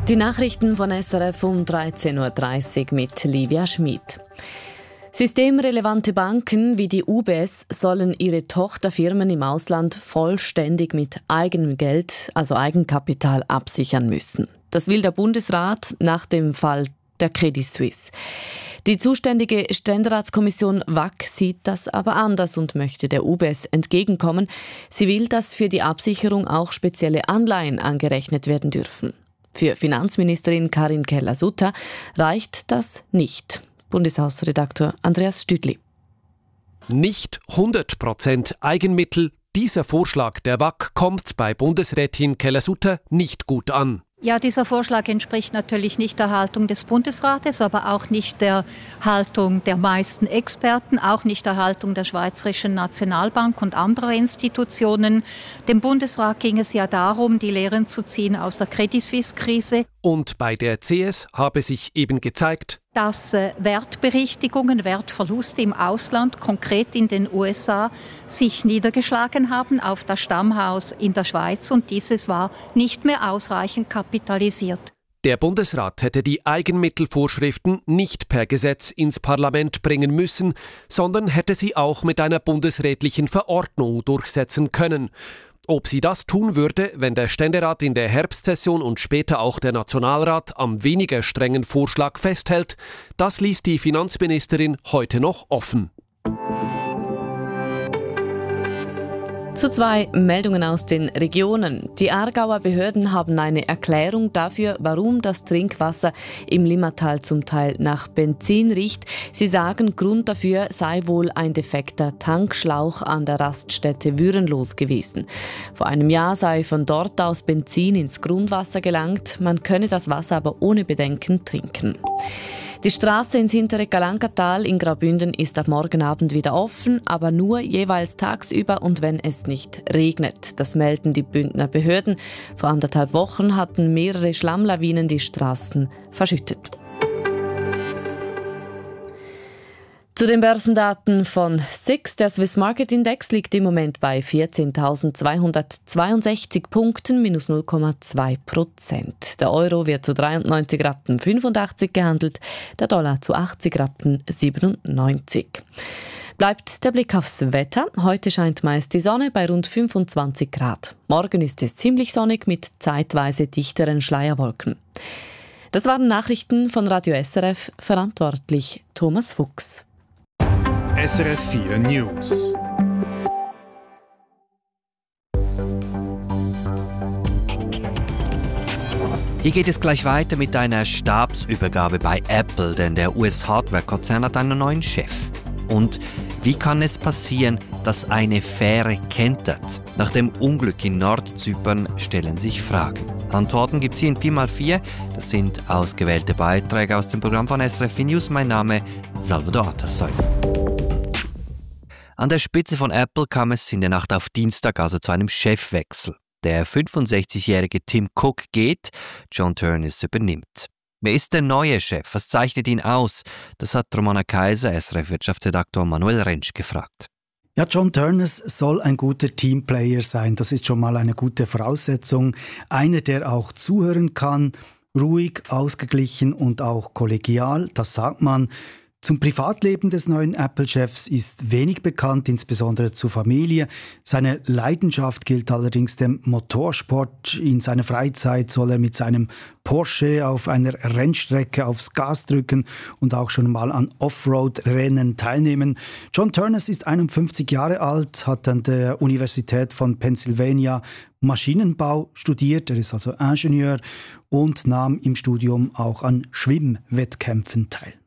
Die Nachrichten von SRF um 13.30 Uhr mit Livia Schmid. Systemrelevante Banken wie die UBS sollen ihre Tochterfirmen im Ausland vollständig mit eigenem Geld, also Eigenkapital, absichern müssen. Das will der Bundesrat nach dem Fall der Credit Suisse. Die zuständige Ständeratskommission WAC sieht das aber anders und möchte der UBS entgegenkommen. Sie will, dass für die Absicherung auch spezielle Anleihen angerechnet werden dürfen. Für Finanzministerin Karin Keller-Sutter reicht das nicht. Bundeshausredakteur Andreas Stüdli. Nicht 100% Eigenmittel. Dieser Vorschlag der WAC kommt bei Bundesrätin Keller-Sutter nicht gut an. Ja, dieser Vorschlag entspricht natürlich nicht der Haltung des Bundesrates, aber auch nicht der Haltung der meisten Experten, auch nicht der Haltung der Schweizerischen Nationalbank und anderer Institutionen. Dem Bundesrat ging es ja darum, die Lehren zu ziehen aus der Credit Suisse-Krise. Und bei der CS habe sich eben gezeigt, dass Wertberichtigungen, Wertverluste im Ausland, konkret in den USA, sich niedergeschlagen haben auf das Stammhaus in der Schweiz und dieses war nicht mehr ausreichend kapitalisiert. Der Bundesrat hätte die Eigenmittelvorschriften nicht per Gesetz ins Parlament bringen müssen, sondern hätte sie auch mit einer bundesrätlichen Verordnung durchsetzen können. Ob sie das tun würde, wenn der Ständerat in der Herbstsession und später auch der Nationalrat am weniger strengen Vorschlag festhält, das ließ die Finanzministerin heute noch offen. Zu 2 Meldungen aus den Regionen. Die Aargauer Behörden haben eine Erklärung dafür, warum das Trinkwasser im Limmatal zum Teil nach Benzin riecht. Sie sagen, Grund dafür sei wohl ein defekter Tankschlauch an der Raststätte Würenlos gewesen. Vor einem Jahr sei von dort aus Benzin ins Grundwasser gelangt. Man könne das Wasser aber ohne Bedenken trinken. Die Straße ins hintere Galankatal in Graubünden ist ab morgen Abend wieder offen, aber nur jeweils tagsüber und wenn es nicht regnet. Das melden die Bündner Behörden. Vor 1,5 Wochen hatten mehrere Schlammlawinen die Straßen verschüttet. Zu den Börsendaten von SIX. Der Swiss Market Index liegt im Moment bei 14.262 Punkten, minus 0,2%. Der Euro wird zu 93,85 Rappen gehandelt, der Dollar zu 80,97 Rappen. Bleibt der Blick aufs Wetter. Heute scheint meist die Sonne bei rund 25 Grad. Morgen ist es ziemlich sonnig mit zeitweise dichteren Schleierwolken. Das waren Nachrichten von Radio SRF, verantwortlich Thomas Fuchs. SRF 4 News. Hier geht es gleich weiter mit einer Stabsübergabe bei Apple, denn der US-Hardware-Konzern hat einen neuen Chef. Und wie kann es passieren, dass eine Fähre kentert? Nach dem Unglück in Nordzypern stellen sich Fragen. Antworten gibt es hier in 4x4. Das sind ausgewählte Beiträge aus dem Programm von SRF News. Mein Name Salvador Atassoy. An der Spitze von Apple kam es in der Nacht auf Dienstag also zu einem Chefwechsel. Der 65-jährige Tim Cook geht, John Ternus übernimmt. Wer ist der neue Chef? Was zeichnet ihn aus? Das hat Romana Kaiser, SRF-Wirtschaftsredaktor Manuel Rentsch gefragt. Ja, John Ternus soll ein guter Teamplayer sein. Das ist schon mal eine gute Voraussetzung. Einer, der auch zuhören kann, ruhig, ausgeglichen und auch kollegial, das sagt man. Zum Privatleben des neuen Apple-Chefs ist wenig bekannt, insbesondere zur Familie. Seine Leidenschaft gilt allerdings dem Motorsport. In seiner Freizeit soll er mit seinem Porsche auf einer Rennstrecke aufs Gas drücken und auch schon mal an Offroad-Rennen teilnehmen. John Ternus ist 51 Jahre alt, hat an der Universität von Pennsylvania Maschinenbau studiert. Er ist also Ingenieur und nahm im Studium auch an Schwimmwettkämpfen teil.